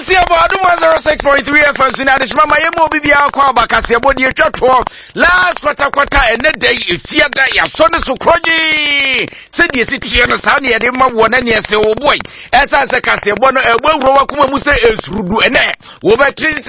Kasiyabo Adum 106.3 FM Sinadishma Mayemo Bibia kwa Bakasiyabo di etwa last quarter ene day ifiada ya sone so kroji sedi esitie no sa na ye de ma wona ne ese wo boy esa se Kasiyabo no egbo wa kuma mu se esurudu ene wo betri